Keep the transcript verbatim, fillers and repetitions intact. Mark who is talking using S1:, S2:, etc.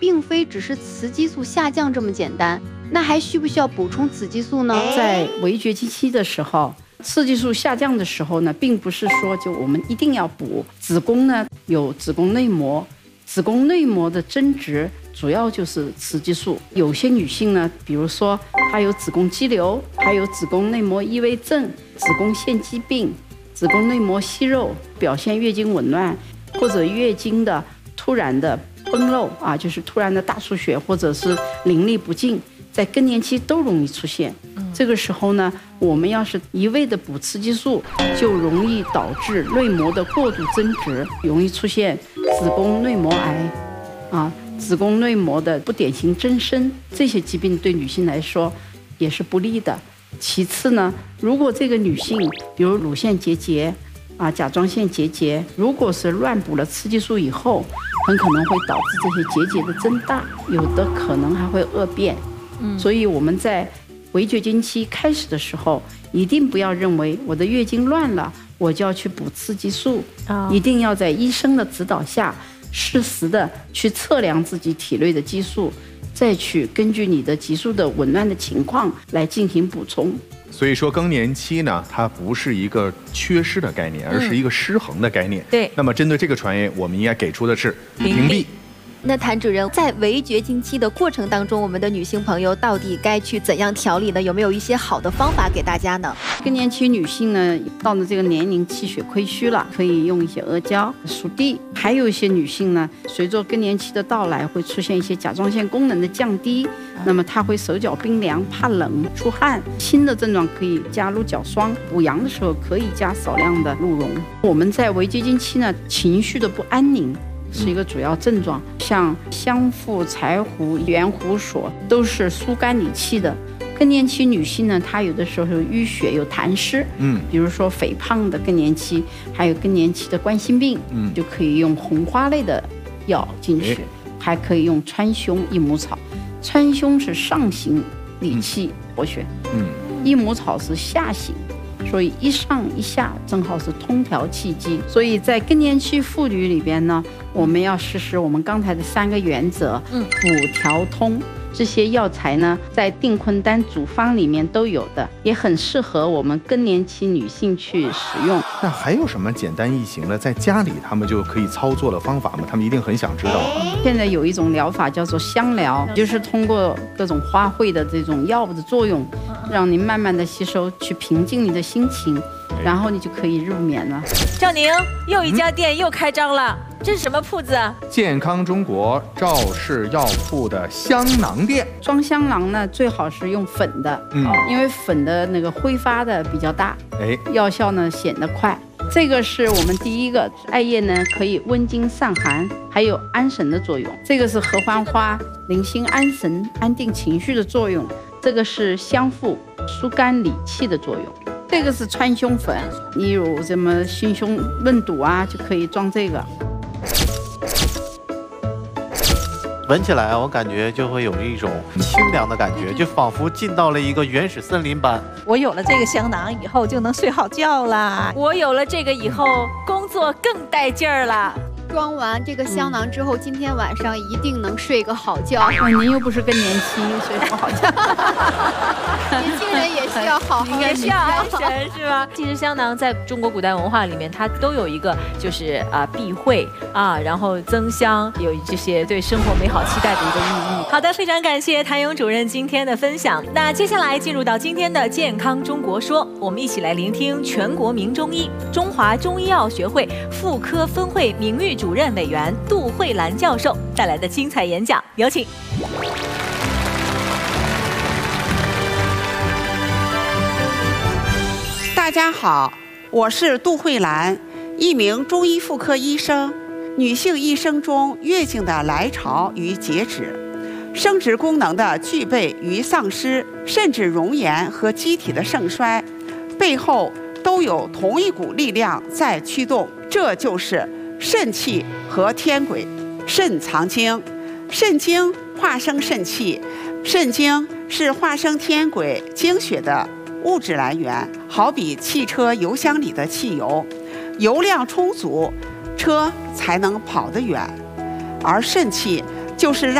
S1: 并非只是雌激素下降这么简单，那还需不需要补充雌激素呢？
S2: 在围绝经期的时候，雌激素下降的时候呢，并不是说就我们一定要补。子宫呢有子宫内膜，子宫内膜的增殖主要就是雌激素。有些女性呢，比如说她有子宫肌瘤，还有子宫内膜异位症、子宫腺肌病、子宫内膜息肉，表现月经紊乱或者月经的突然的崩漏啊，就是突然的大出血或者是淋漓不尽，在更年期都容易出现。这个时候呢，我们要是一味的补雌激素，就容易导致内膜的过度增殖，容易出现子宫内膜癌啊、子宫内膜的不典型增生，这些疾病对女性来说也是不利的。其次呢，如果这个女性比如乳腺结节啊、甲状腺结节，如果是乱补了雌激素以后，很可能会导致这些结节的增大，有的可能还会恶变。嗯，所以我们在围绝经期开始的时候，一定不要认为我的月经乱了，我就要去补雌激素，哦、一定要在医生的指导下，适时的去测量自己体内的激素，再去根据你的激素的紊乱的情况来进行补充。
S3: 所以说更年期呢，它不是一个缺失的概念，而是一个失衡的概念。
S4: 对、嗯。
S3: 那么针对这个传言，我们应该给出的是屏蔽。
S1: 那谭主任，在围绝经期的过程当中，我们的女性朋友到底该去怎样调理呢？有没有一些好的方法给大家呢？
S2: 更年期女性呢，到了这个年龄气血亏虚了，可以用一些阿胶、熟地。还有一些女性呢，随着更年期的到来，会出现一些甲状腺功能的降低，那么她会手脚冰凉、怕冷、出汗。新的症状可以加鹿角霜，补阳的时候可以加少量的鹿茸。我们在围绝经期呢，情绪的不安宁是一个主要症状，像香附、柴胡、圆胡索都是疏肝理气的。更年期女性呢，她有的时候有淤血、有痰湿，嗯，比如说肥胖的更年期，还有更年期的冠心病，嗯，就可以用红花类的药进去，还可以用川芎、益母草。川芎是上行理气活血，嗯，益母草是下行。所以一上一下正好是通调气机，所以在更年期妇女里边呢，我们要实施我们刚才的三个原则，嗯，补调通。这些药材呢，在定坤丹主方里面都有的，也很适合我们更年期女性去使用。
S3: 那还有什么简单易行的，在家里他们就可以操作的方法吗？他们一定很想知道。
S2: 现在有一种疗法叫做香疗，就是通过各种花卉的这种药物的作用，让您慢慢的吸收，去平静你的心情，然后你就可以入眠了。
S4: 赵宁，又一家店又开张了。嗯，这是什么铺子啊？
S3: 健康中国赵氏药铺的香囊店。
S2: 装香囊呢，最好是用粉的，嗯，因为粉的那个挥发的比较大，哎，药效呢显得快。这个是我们第一个，艾叶呢可以温经散寒，还有安神的作用。这个是合欢花，宁心安神、安定情绪的作用。这个是香附，疏肝理气的作用。这个是川芎粉，你有什么心胸闷堵啊，就可以装这个。
S5: 闻起来我感觉就会有一种清凉的感觉，就仿佛进到了一个原始森林般。
S6: 我有了这个香囊以后就能睡好觉啦。
S4: 我有了这个以后工作更带劲儿了。
S1: 装完这个香囊之后，嗯、今天晚上一定能睡个好觉。
S2: 哦、您又不是更年期，睡不好觉。
S1: 年轻人也需要好好，
S4: 也需要安神是吧？其实香囊在中国古代文化里面，它都有一个就是啊避讳啊，然后增香，有这些对生活美好期待的一个寓意。好的，非常感谢谭勇主任今天的分享。那接下来进入到今天的健康中国说，我们一起来聆听全国名中医、中华中医药学会妇科分会名誉主任委员杜慧兰教授带来的精彩演讲，有请。
S7: 大家好，我是杜慧兰，一名中医妇科医生。女性一生中月经的来潮与截止，生殖功能的具备与丧失，甚至容颜和机体的盛衰，背后都有同一股力量在驱动，这就是肾气和天癸。肾藏精，肾精化生肾气，肾精是化生天癸精血的物质来源，好比汽车油箱里的汽油，油量充足，车才能跑得远。而肾气就是让